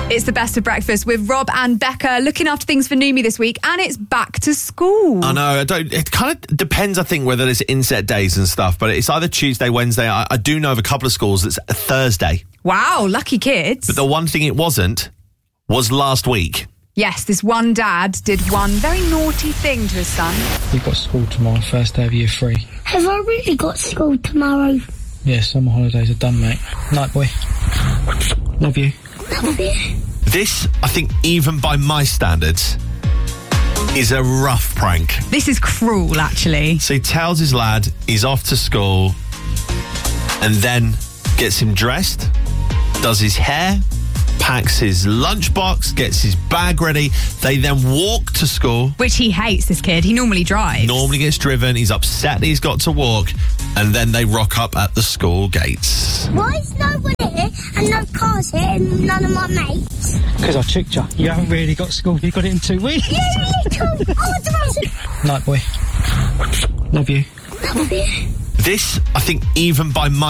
It's the best of breakfast with Rob and Becca looking after things for Numi this week, and it's back to school. I know. It kind of depends, I think, whether there's inset days and stuff, but it's either Tuesday, Wednesday. I do know of a couple of schools that's a Thursday. Wow, lucky kids. But the one thing it wasn't was last week. Yes, this one dad did one very naughty thing to his son. You've got school tomorrow, first day of year 3. Have I really got school tomorrow? Yeah, summer holidays are done, mate. Night, boy. Love you. Love you. This, I think, even by my standards, is a rough prank. This is cruel, actually. So he tells his lad he's off to school and then gets him dressed, does his hair, packs his lunchbox, gets his bag ready. They then walk to school. Which he hates, this kid. He normally drives. Normally gets driven. He's upset that he's got to walk. And then they rock up at the school gates. Why is no one here and no cars here and none of my mates? Because I tricked you. You haven't really got school. You got it in 2 weeks. You little... Night, boy. Love you. Love you. This, I think, even by my